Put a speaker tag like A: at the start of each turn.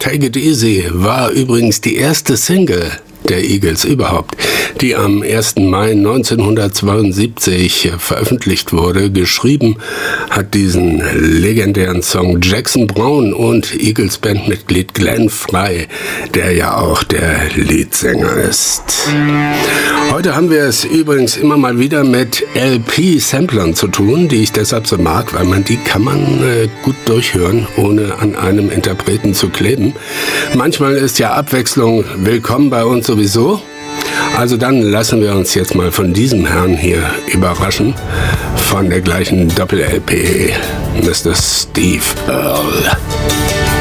A: Take It Easy war übrigens die erste Single der Eagles überhaupt, die am 1. Mai 1972 veröffentlicht wurde. Geschrieben hat diesen legendären Song Jackson Browne und Eagles-Bandmitglied Glenn Frey, der ja auch der Leadsänger ist. Heute haben wir es übrigens immer mal wieder mit LP-Samplern zu tun, die ich deshalb so mag, weil die kann man gut durchhören, ohne an einem Interpreten zu kleben. Manchmal ist ja Abwechslung willkommen bei uns sowieso. Also dann lassen wir uns jetzt mal von diesem Herrn hier überraschen, von der gleichen Doppel-LP, Mr. Steve Earle.